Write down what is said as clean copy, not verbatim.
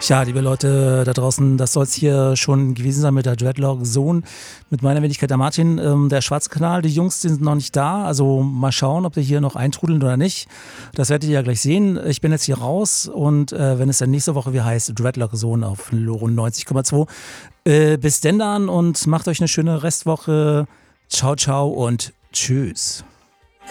Ja, liebe Leute da draußen, das soll es hier schon gewesen sein mit der Dreadlock Zone, mit meiner Wenigkeit der Martin. Der Schwarze Kanal, die Jungs, die sind noch nicht da, also mal schauen, ob die hier noch eintrudeln oder nicht. Das werdet ihr ja gleich sehen. Ich bin jetzt hier raus und wenn es dann nächste Woche wieder heißt, Dreadlock Zone auf Loro 90,2. Bis denn dann und macht euch eine schöne Restwoche. Ciao, ciao und tschüss.